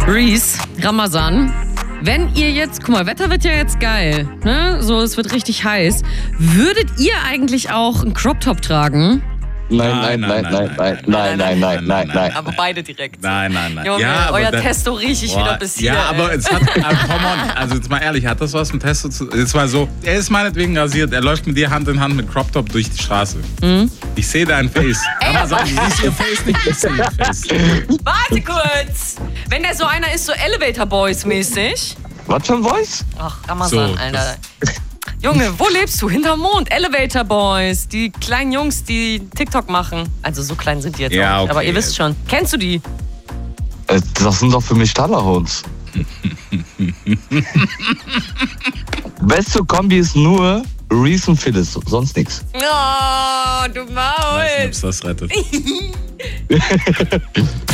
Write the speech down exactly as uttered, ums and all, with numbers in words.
Reese, Ramazan. Wenn ihr jetzt, guck mal, Wetter wird ja jetzt geil, ne? So, es wird richtig heiß. Würdet ihr eigentlich auch einen Crop-Top tragen? Nein, nein, nein, nein, nein, nein, nein, nein, nein, nein. Aber beide direkt. Nein, nein, nein. Junge, ja, euer dann, Testo riech ich wieder bis hier. Ja, aber ey. es hat, also, come on, also jetzt mal ehrlich, hat das was mit Testo zu tun? Jetzt mal so, er ist meinetwegen rasiert, er läuft mit dir Hand in Hand mit Crop Top durch die Straße. Mhm. Ich sehe dein Face. Aber sagen, du siehst ihr Face nicht, ich sehe ihr Face. Warte kurz. Wenn der so einer ist, so Elevator Boys mäßig. Was für ein Voice? Ach, Ramazan, So, Alter. Junge, wo lebst du? Hinterm Mond. Elevator Boys. Die kleinen Jungs, die TikTok machen. Also so klein sind die jetzt Ja, auch nicht. okay. Aber ihr wisst schon. Kennst du die? Äh, Das sind doch für mich Standardhunds. Beste Kombi ist nur Reese und Phyllis, sonst nichts. Oh, du Maul. Ich weiß nicht, ob es das rettet.